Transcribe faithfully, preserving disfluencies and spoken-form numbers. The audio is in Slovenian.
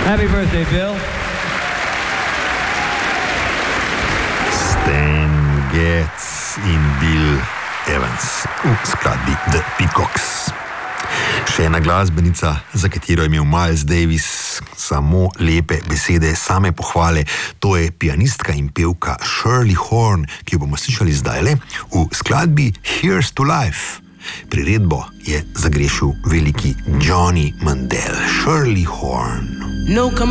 Happy birthday, Bill. Stan Getz in Bill Evans v skladbi The Peacocks. Še ena glasbenica, za katero je imel Miles Davis samo lepe besede, same pohvale, to je pianistka in pevka Shirley Horn, ki jo bomo slišali zdajle v skladbi Here's to Life. Priredbo je zagrešil veliki Johnny Mandel. Shirley Horn. No